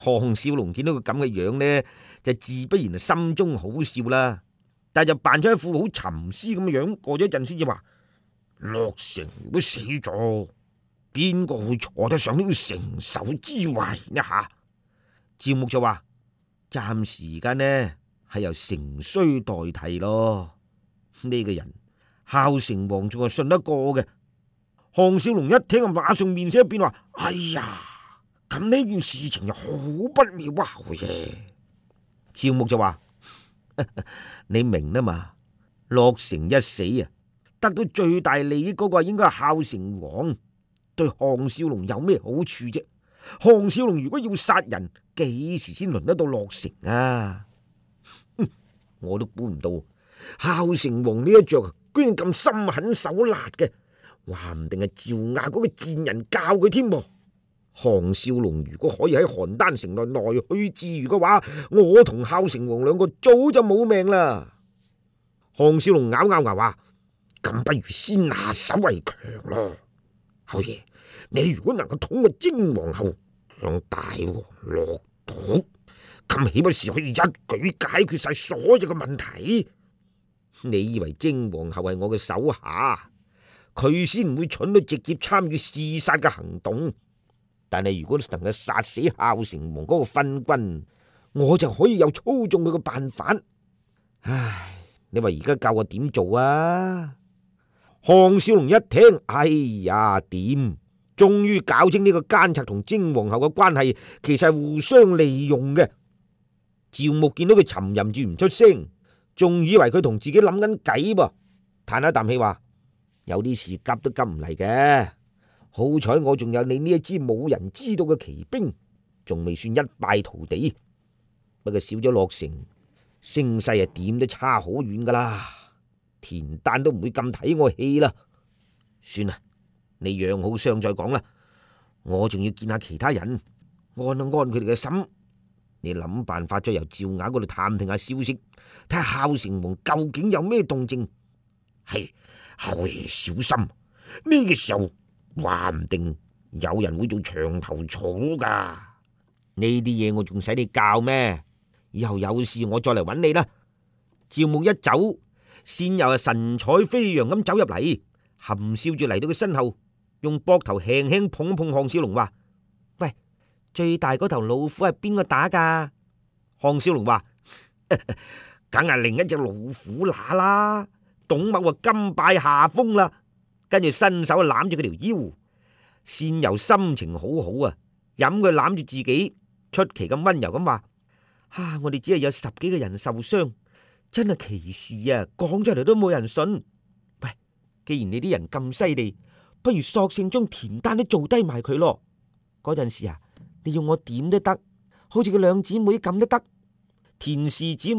項少龍見到佢咁嘅樣呢，就自不然係心中好笑啦，但係就扮咗一副好沉思咁嘅樣，過咗一陣先至話：洛成如果死咗，邊個會坐得上呢個城守之位呢？吓，趙牧就話：暫時間呢係由成衰代替咯。呢個人孝成王仲係信得過嘅。項少龍一聽啊，馬上面色一變，話：哎呀，咁呢件事情就好不妙啊！侯爺，趙牧就話：你明啦嘛？洛成一死啊，得到最大利益嗰個應該係孝成王，對項少龍有咩好處啫？項少龍如果要殺人，幾時先輪得到洛成啊？我都估唔到孝成王呢一着居然咁心狠手辣嘅，話唔定係趙雅嗰個賤人教佢添。項少龍如果可以喺邯鄲城內來去自如嘅話，我同孝成王兩個早就冇命啦。項少龍咬咬牙話：咁不如先下手為強咯。侯爺，你如果能夠捅個精皇后向大王落毒，咁豈不是可以一舉解決晒所有嘅問題？你以為精皇后係我嘅手下，佢先唔會蠢到直接參與弒殺嘅行動？但係如果能夠殺死孝成王嗰個昏君，我就可以有操縱佢嘅辦法。唉，你話而家教我點做啊？項少龍一聽，哎呀，點？終於搞清呢個奸賊同精皇后嘅關係，其實係互相利用嘅。趙牧見到佢沉吟住唔出聲，仲以為佢同自己諗緊計噃，嘆一啖氣話：有啲事急都急唔嚟嘅。好彩我仲有你呢一支冇人知道嘅奇兵，仲未算一敗塗地。不過少咗洛成，聲勢啊點都差好遠噶啦。田丹都唔會咁睇我氣啦。算啦，你養好傷再講啦。我仲要見下其他人，安一安佢哋嘅心。你諗辦法再由趙雅嗰度探聽下消息，睇下孝成王究竟有咩動靜。係，侯爺小心，呢個時候話唔定有人會做牆頭草噶。呢啲嘢我仲使你教咩？以後有事我再嚟揾你啦。趙牧一走，先又係神采飛揚咁走入嚟，含笑住嚟到佢身後，用膊頭輕輕碰一碰項少龍，話：喂，最大嗰頭老虎係邊個打噶？項少龍話：梗係另一隻老虎乸啦。董某啊，甘拜下風啦。跟住伸手攬住佢條腰，先由心情好好啊，飲佢攬住自己，出奇咁溫柔咁話：我哋只係有10幾個人受傷，真係奇事啊！講出嚟都冇人信。喂，既然你啲人咁犀利，不如索性將田丹都做低埋佢咯。嗰陣時啊，你要我點都得，好似佢兩姊妹咁都得。田氏姊妹